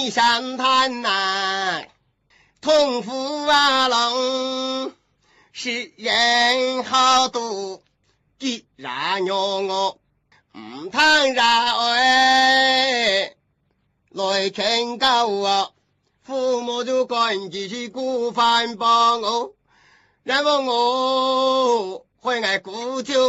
你相谈呐，同父阿龙是人好多，既然让我唔谈然爱来劝告我，父母就赶紧去顾饭帮我，然后我回来顾就